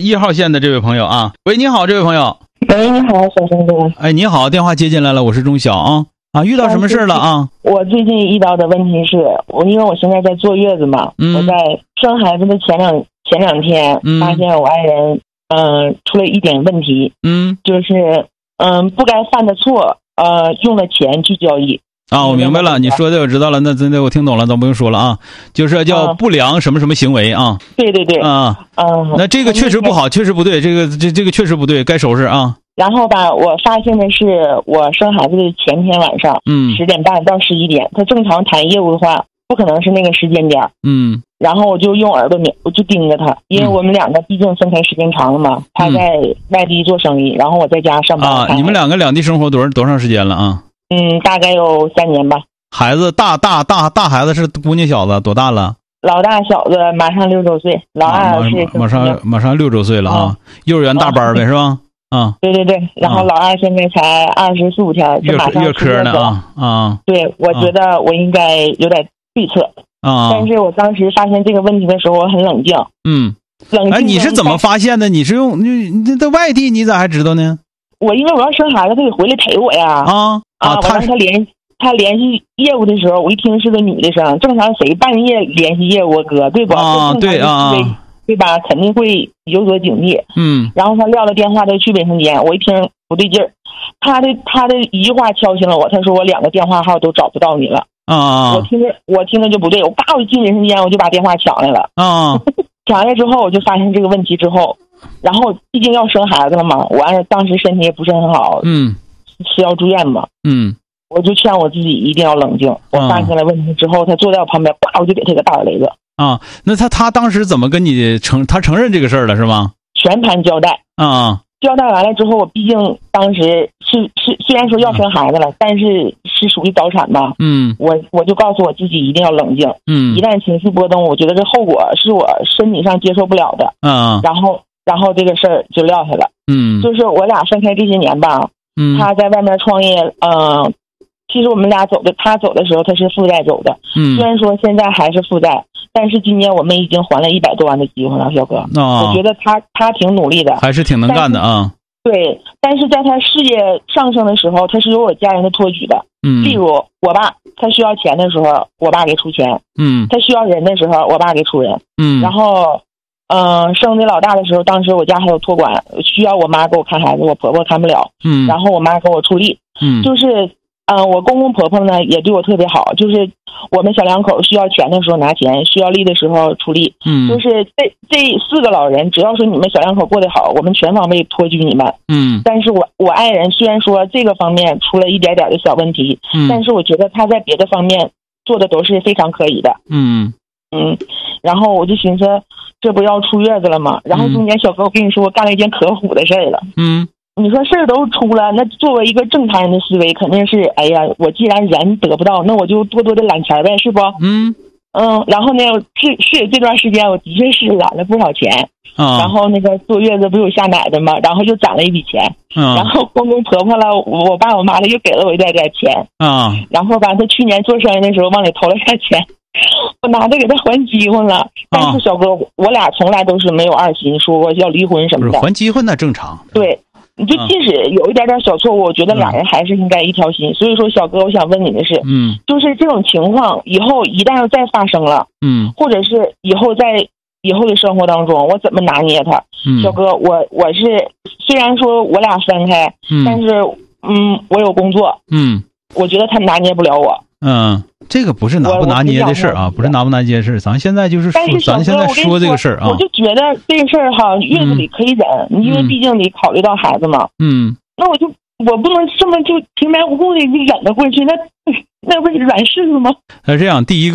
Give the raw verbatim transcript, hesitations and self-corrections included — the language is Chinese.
一号线的这位朋友啊，喂，你好，这位朋友。 喂，你好，小生哥。 哎，你好，电话接进来了，我是钟晓啊。啊，遇到什么事了啊？ 我最近遇到的问题是，我因为我现在在坐月子嘛，嗯、我在生孩子的前两前两天、嗯、发现我爱人嗯、呃、出了一点问题，嗯，就是嗯、呃、不该犯的错，呃用了钱去交易。 啊，我明白了，你说的我知道了，那真的我听懂了，咱不用说了啊，就是叫不良什么什么行为啊。 对对对。 啊，嗯，那这个确实不好，确实不对，这个这这个确实不对，该收拾啊。 然后吧，我发现的是，我生孩子的前天晚上，嗯，十点半到十一点，他正常谈业务的话，不可能是那个时间点，嗯。然后我就用耳朵瞄，我就盯着他，因为我们两个毕竟分开时间长了嘛，他在外地做生意，然后我在家上班。 啊，你们两个两地生活多少多长时间了啊？ 嗯，大概有三年吧。 孩子大大大大孩子是姑娘小子多大了？ 老大小子马上六周岁，老二是、啊、 马上马上六周岁了啊，啊幼儿园大班呗、啊、是吧？啊， 对对对，然后老二现在才二十四五天， 月月科呢啊啊！ 对，我觉得我应该有点对策啊，但是我当时发现这个问题的时候，我很冷静。嗯，冷静。 哎，你是怎么发现的？你是用你你在外地，你咋还知道呢？ 我因为我要生孩子，他得回来陪我呀。啊啊！我让他联他联系业务的时候，我一听是个女的声，正常谁半夜联系业务哥，对不？ 啊，对啊。 对吧？肯定会有所警惕。嗯，然后他撂了电话，他去卫生间，我一听不对劲儿，他的他的一句话敲醒了我，他说我两个电话号都找不到你了。啊，我听着我听着就不对，我叭我进卫生间，我就把电话抢来了。啊，抢来之后我就发现这个问题之后，然后毕竟要生孩子了嘛，我按照当时身体也不是很好，嗯，是要住院嘛，嗯，我就劝我自己一定要冷静。我发现了问题之后，他坐在我旁边，叭我就给他个大耳雷子。 啊，那他他当时怎么跟你承他承认这个事儿了是吗？ 全盘交代啊，交代完了之后，我毕竟当时是是虽然说要生孩子了，嗯、但是是属于早产嘛，嗯，我我就告诉我自己一定要冷静，嗯，一旦情绪波动，我觉得这后果是我身体上接受不了的，嗯，然后然后这个事儿就撂下了，嗯，就是我俩分开这些年吧，嗯，他在外面创业，嗯、呃。其实我们俩走的，他走的时候他是负债走的，嗯，虽然说现在还是负债，但是今年我们已经还了一百多万的机会了，小哥，哦，我觉得他他挺努力的， 还是挺能干的啊。 对，但是在他事业上升的时候，他是有我家人的托举的，嗯，例如我爸他需要钱的时候，我爸给出钱，嗯，他需要人的时候，我爸给出人，嗯，然后，嗯、呃，生的老大的时候，当时我家还有托管，需要我妈给我看孩子，我婆婆看不了，嗯，然后我妈给我出力，嗯，就是。嗯、呃，我公公婆婆呢也对我特别好，就是我们小两口需要钱的时候拿钱，需要力的时候出力。嗯，就是这这四个老人，只要说你们小两口过得好，我们全方位托举你们。嗯，但是我我爱人虽然说这个方面出了一点点的小问题，嗯，但是我觉得他在别的方面做的都是非常可以的。嗯嗯，然后我就寻思，这不要出月子了吗？然后中间小哥，我跟你说，我干了一件可虎的事儿了。嗯。你说事儿都出了，那作为一个正常人的思维，肯定是，哎呀，我既然人得不到，那我就多多的揽钱呗，是不？嗯嗯，然后呢，是是这段时间我的确是揽了不少钱，啊，然后那个坐月子不有下奶的嘛，然后又攒了一笔钱，啊，然后公公婆婆了，我爸我妈了又给了我一点点钱，啊，然后吧，他去年做生意的时候往里投了点钱，我拿着给他还机会了，但是小哥，我俩从来都是没有二心，说过要离婚什么的， 还机会那正常， 对。你就即使有一点点小错误，我觉得俩人还是应该一条心。所以说，小哥，我想问你的是，嗯，就是这种情况以后一旦要再发生了，嗯，或者是以后在以后的生活当中，我怎么拿捏他？嗯，小哥，我我是虽然说我俩分开，嗯，但是嗯，我有工作，嗯，我觉得他拿捏不了我。 嗯，这个不是拿不拿捏的事啊，不是拿不拿捏的事，咱现在就是说，咱现在说这个事儿啊， 我就觉得这个事儿哈，月子里可以忍，嗯、因为毕竟得考虑到孩子嘛。嗯，那我就我不能这么就平白无故的就忍了过去，那那不是软柿子吗？ 那这样，第一个。